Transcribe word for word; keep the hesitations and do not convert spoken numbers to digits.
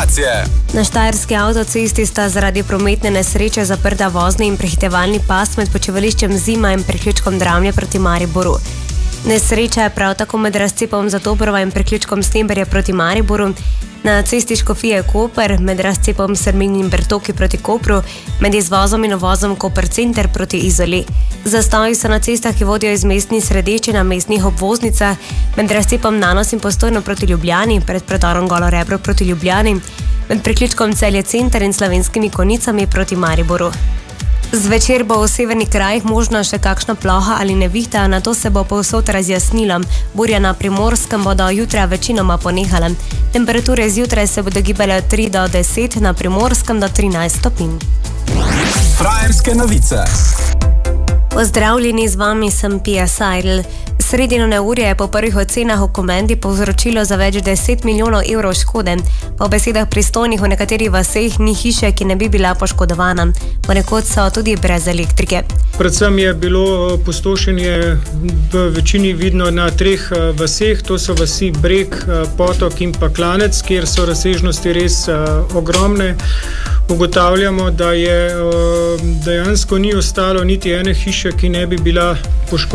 informacije. Na štajerski avtocesti sta zaradi prometne nesreče zaprta vozni in prehitevalni pas med počivališčem Zima in priključkom Dramlje proti Mariboru. Nesreča je prav tako med razcepom Zatobrova in priključkom Stemberje proti Mariboru, na cesti Škofije Koper med razcepom Srmin in Bertoki proti Kopru, med izvozom in uvozom Koper Center proti Izoli. Zastoji so na cestah, ki vodijo iz mestnih središč na mestnih obvoznicah, med razcepom Nanos in Postojno proti Ljubljani, pred predorom Golo Rebro proti Ljubljani, med priključkom Celje Center in Slovenskimi Konjicami proti Mariboru. Zvečer bo v severnih krajih možna še kakšna ploha ali nevihta, nato se bo povsod razjasnilo. Burja na Primorskem bodo jutra večinoma ponehale. Temperature zjutraj se bodo gibale od tri do deset, na Primorskem do trinajst stopinj. Frajerske novice. Pozdravljeni, z vami sem Pia Seidel. Sredino neurje je po prvih ocenah v Komendi povzročilo za več deset milijonov evrov škode. Po besedah pristojnih v nekaterih vaseh ni hiše, ki ne bi bila poškodovana. Ponekod so tudi brez elektrike. Predvsem je bilo pustošenje v večini vidno na treh vaseh, to so vasi Breg, Potok in pa Klanec, kjer so razsežnosti res ogromne. Ugotavljamo, da je dejansko ni ostalo niti ene hiše, ki ne bi bila poškodovana.